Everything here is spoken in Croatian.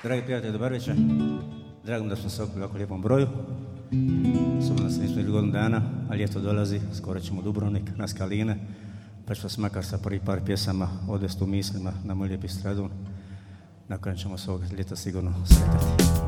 Dragi prijatelji, dobar večer. Drago mi da smo se okupili u ovako lijepom broju. Samo da se nismo ili godinu dana, a ljeto dolazi, skoro ćemo u Dubrovnik, na Skaline, pa ću vas makar sa prvi par pjesama odvesti u mislima na moj lijepi Stradun, na kojem ćemo se ovog ljeta sigurno sretati.